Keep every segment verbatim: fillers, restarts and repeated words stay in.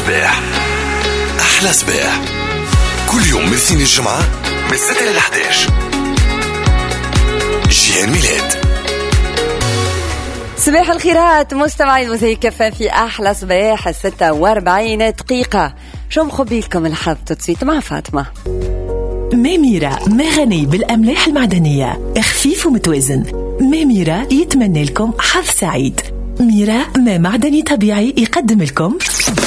صباح أحلى صباح كل يوم من الاثنين الجمعة من الستة إلى إحدى عشر. جيهان ميلاد. صباح الخيرات مستمعين مذيع كفان في أحلى صباح الستة واربعين دقيقة. شو مخبي لكم الحظ تتصويت مع فاطمة؟ ميميرا ما غني بالأملاح المعدنية، خفيف ومتوازن. ميميرا يتمنى لكم حظ سعيد. ميرا ما معدني طبيعي يقدم لكم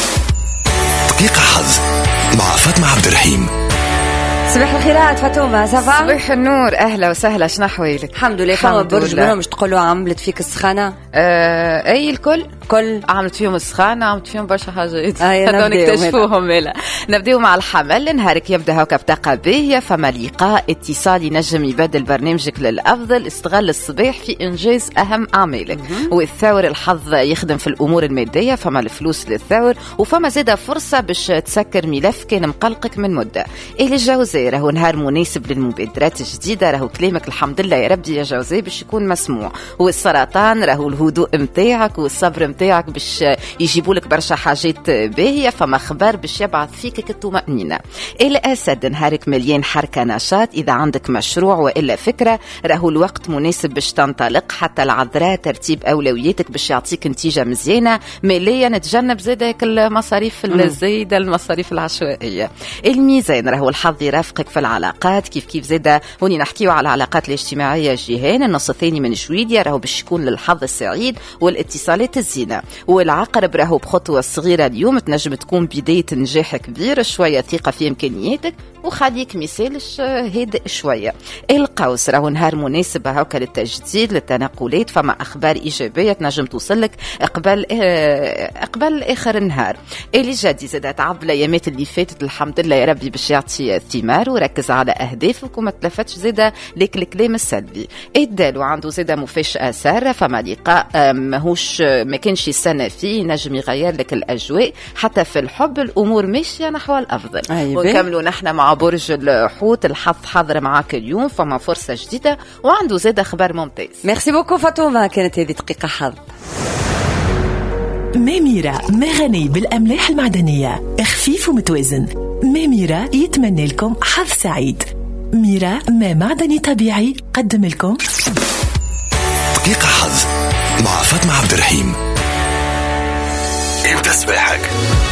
دقيقة حظ مع فاطمة عبد الرحيم. صباح الخيرات فاطمة، صباح صباح النور، أهلا وسهلا، شنو أحوالك؟ الحمد لله. فما برج منهم مش تقولوا عملت فيك السخانة؟ آه أي الكل كل عملت فيهم السخانة، عملت فيهم برشا حاجات هذول نكتشفوهم. ملا نبدأ مع الحمل. نهارك يبدأ هكا بطاقة باهية، فما لقاء اتصالي ينجم يبدل برنامجك للأفضل. استغل الصباح في إنجاز أهم أعمالك. والثور الحظ يخدم في الأمور المادية، فما الفلوس للثور، وفما زادة فرصة باش تسكر ملف كان مقلقك من مدة. إلى الجوزاء راهو نهار مناسب للمبادرات الجديدة، راهو كلامك الحمد لله يا ربي يا جوزاء باش يكون مسموع. والسرطان راهو الهدوء متاعك والصبر متاعك باش يجيبوا لك برشا حاجات باهية، فما خبر باش يبعث فيك الطمأنينة. الأسد نهارك مليان حركة نشاط، إذا عندك مشروع وإلا فكرة راهو الوقت مناسب باش تنطلق. حتى العذراء ترتيب أولوياتك باش يعطيك نتيجة مزيانة. ماليا نتجنب زادك المصاريف الزايدة، المصاريف العشوائية. الميزان راهو الحظ يرافقك في العلاقات، كيف كيف زادة هوني نحكيو على العلاقات الاجتماعية. جيهان النص الثاني من جويليا راهو باش يكون للحظ السعيد والاتصالات الزينة. والعقرب راهو بخطوة صغيرة اليوم تنجم تكون بداية نجاح كبير، شوية ثقة في إمكانياتك وخليك مثالش هادئ شوية. القوس راهو نهار مناسب هكا للتجديد للتنقلات، فما أخبار إيجابية تنجم توصلك قبل قبل آخر النهار. اللي جدي زادة تعب الأيامات اللي فاتت الحمد لله يا ربي باش يعطي ثمار، وركز على أهدافك وما تلفتش زادة لك الكلام السلبي. الدال وعنده زادة مفاجأة سارة، فما لقاء ماهوش ما كانش السنة فيه نجم يغير لك الأجواء. حتى في الحب الأمور ماشية نحو الأفضل. ونكملوا نحن مع برج الحوت، الحظ حاضر معاك اليوم، فما فرصة جديدة وعنده زادة خبر ممتاز. ميرسي بوكو فاطمة، كانت هذه دقيقة حظ. ميميرا ما غني بالأملاح المعدنية، خفيف ومتوازن. ميميرا يتمنى لكم حظ سعيد. ميرا ما معدني طبيعي قدم لكم دقيقة حظ مع فاطمة عبد الرحيم. ابدأ صباحك